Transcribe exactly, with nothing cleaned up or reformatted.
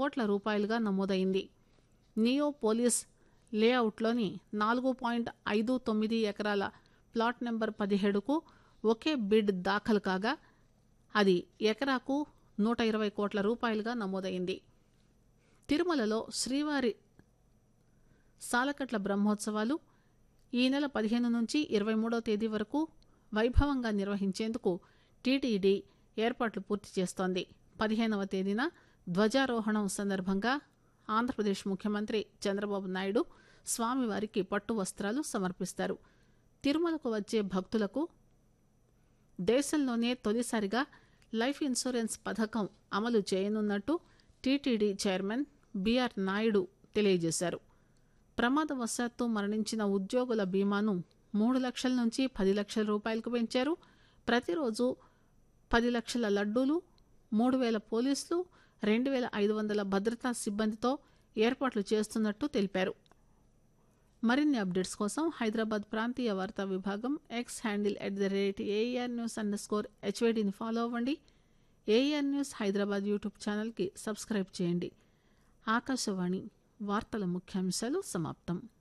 కోట్ల రూపాయలుగా నమోదైంది. నియో పోలీస్ లేఅవుట్లోని నాలుగు పాయింట్ ఐదు తొమ్మిది ఎకరాల ప్లాట్ నెంబర్ పదిహేడుకు ఒకే బిడ్ దాఖలు కాగా అది ఎకరాకు నూట ఇరవై కోట్ల రూపాయలుగా నమోదైంది. తిరుమలలో శ్రీవారి సాలకట్ల బ్రహ్మోత్సవాలు ఈ నెల పదిహేను నుంచి ఇరవై మూడో తేదీ వరకు వైభవంగా నిర్వహించేందుకు టీటీడీ ఏర్పాట్లు పూర్తి చేస్తోంది. పదిహేనవ తేదీన ధ్వజారోహణం సందర్భంగా ఆంధ్రప్రదేశ్ ముఖ్యమంత్రి చంద్రబాబు నాయుడు స్వామివారికి పట్టు వస్త్రాలు సమర్పిస్తారు. తిరుమలకు వచ్చే భక్తులకు దేశంలోనే తొలిసారిగా లైఫ్ ఇన్సూరెన్స్ పథకం అమలు చేయనున్నట్టు టీటీడీ చైర్మన్ బీఆర్ నాయుడు తెలియజేశారు. ప్రమాదవశాత్తు మరణించిన ఉద్యోగుల బీమాను మూడు లక్షల నుంచి పది లక్షల రూపాయలకు పెంచారు. ప్రతిరోజు పది లక్షల లడ్డూలు, మూడు వేల పోలీసులు, రెండు వేల ఐదు వందల భద్రతా సిబ్బందితో ఏర్పాట్లు చేస్తున్నట్టు తెలిపారు. మరిన్ని అప్డేట్స్ కోసం హైదరాబాద్ ప్రాంతీయ వార్తా విభాగం X handle at the rate AR news under score హెచ్వైడిని follow అవ్వండి. ఏఆర్ న్యూస్ హైదరాబాద్ యూట్యూబ్ ఛానల్కి సబ్స్క్రైబ్ చేయండి. ఆకాశవాణి వార్తల ముఖ్యాంశాలు సమాప్తం.